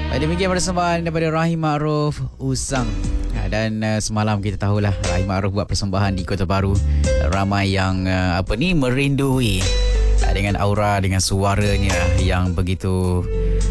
Demikian persembahan daripada Rahim Ma'ruf Usang. Dan semalam kita tahulah Rahim Ma'ruf buat persembahan di Kota Baru. Ramai yang merindui dengan aura, dengan suaranya yang begitu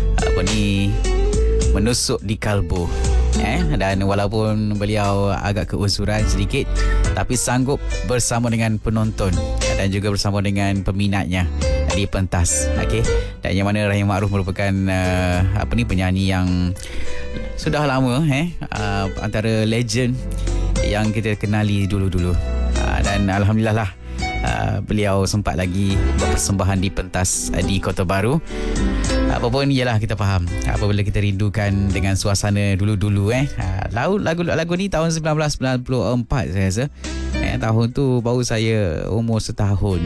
menusuk di kalbu. Dan walaupun beliau agak keusuran sedikit, tapi sanggup bersama dengan penonton dan juga bersama dengan peminatnya di pentas. Okey. Dan yang mana Rahim Ma'ruf merupakan penyanyi yang sudah lama antara legend yang kita kenali dulu-dulu. Dan alhamdulillah lah beliau sempat lagi berpersembahan di pentas di Kota Baru. Apapun ialah kita faham apabila kita rindukan dengan suasana dulu-dulu lagu ni tahun 1994 saya rasa. Tahun tu baru saya umur setahun.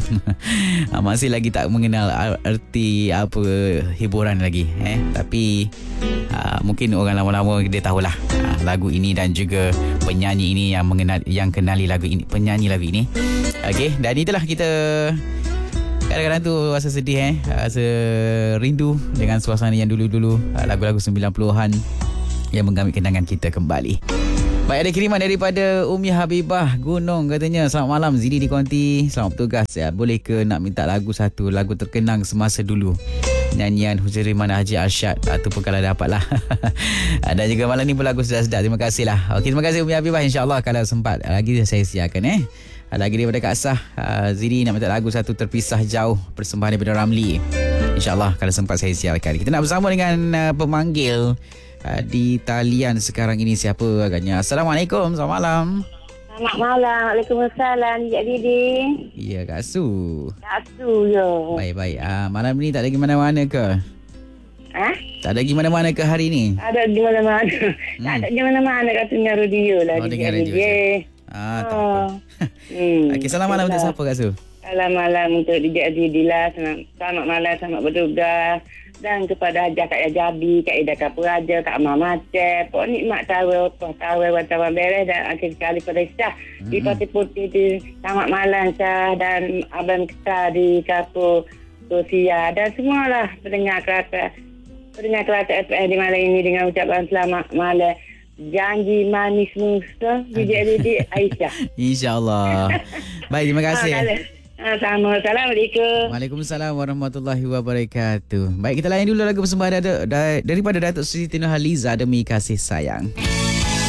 Masih lagi tak mengenal erti apa hiburan lagi. Tapi mungkin orang lama-lama dia tahulah lagu ini dan juga penyanyi ini yang kenali lagu ini, penyanyi lagu ini. Okey, dan itulah kita kadang-kadang tu rasa sedih rasa rindu dengan suasana yang dulu-dulu, lagu-lagu 90-an yang menggamit kenangan kita kembali. Baik, ada kiriman daripada Umi Habibah Gunung, katanya selamat malam Zidi di Konti, selamat bertugas boleh ke nak minta lagu terkenang semasa dulu, nyanyian Huzaiman Haji Arsyad ataupun kalau dapatlah. Dan juga malam ni pun lagu sedap-sedap. Terima kasih lah. Okey, terima kasih Umi Habibah. InsyaAllah kalau sempat lagi saya siarkan lagi daripada Kak Sah, Zidi nak minta lagu satu terpisah jauh, persembahan daripada Ramli. InsyaAllah kalau sempat saya siarkan. Kita nak bersama dengan pemanggil di talian sekarang ini. Siapa agaknya? Assalamualaikum, selamat malam. Selamat malam. Waalaikumsalam, Cik Didi. Ya, Kak Su. Kak Su, yo. Baik. Malam ni tak ada pergi mana-mana ke? Tak ada pergi mana-mana ke hari ni? Tak ada pergi mana-mana. Tak ada pergi mana-mana, katanya radio lah. Dengar radio je. Tak apa. Okey, selamat malam untuk siapa, Kak Su? Selamat malam untuk DJ Didi lah. Selamat malam, selamat bertugas. Dan kepada Hajah Kak Yajabi, Kak Ida Kapuraja, Kak Mama Cep, Pok Nikmat Tawai wartawan beres, dan akhir sekali pada Syah di Pati Putih di selamat malam Syah, dan Abang Kesah di Kapur Sosia, dan semualah pendengar Kelate FM di malam ini dengan ucapan selamat malam. Janji manis musa DJ Didi Aisyah. InsyaAllah. Baik, terima kasih. Assalamualaikum. Waalaikumsalam warahmatullahi wabarakatuh. Baik, kita layan dulu lagu persembahan daripada Datuk Siti Nurhaliza, Demi Kasih Sayang.